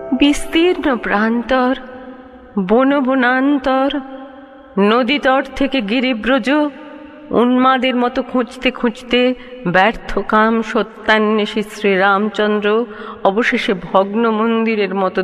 বিস্তীর্ণ প্রান্তর, বনবনান্তর, নদীতট থেকে গিরিব্রজ, উন্মাদের মতো খুঁজতে খুঁজতে ব্যর্থকাম সত্যান্বেষী শ্রীরামচন্দ্র অবশেষে ভগ্ন মন্দিরের মতো